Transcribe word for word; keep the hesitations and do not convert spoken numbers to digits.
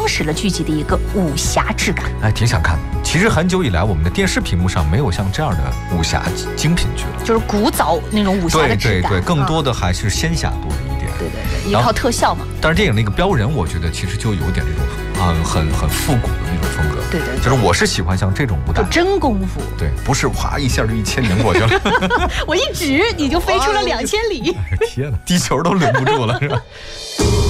充实了剧集的一个武侠质感。 哎，挺想看的。其实很久以来，我们的电视屏幕上没有像这样的武侠精品剧了， 就是古早那种武侠的质感。 对对对，更多的还是仙侠多一点。 对对对，也靠特效嘛。 但是电影那个标人，我觉得其实就有点这种啊、嗯，很很复古的那种风格。 对对对， 就是我是喜欢像这种武打， 就真功夫。 对，不是哗一下就一千年过去了， 我一指你就飞出了两千里。 哎天哪，地球都轮不住了，是吧？